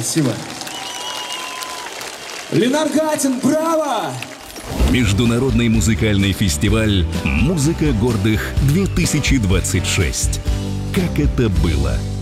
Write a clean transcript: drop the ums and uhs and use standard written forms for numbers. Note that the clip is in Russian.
Спасибо. Ленар Гатин, браво! Международный музыкальный фестиваль «Музыка гордых-2026». Как это было?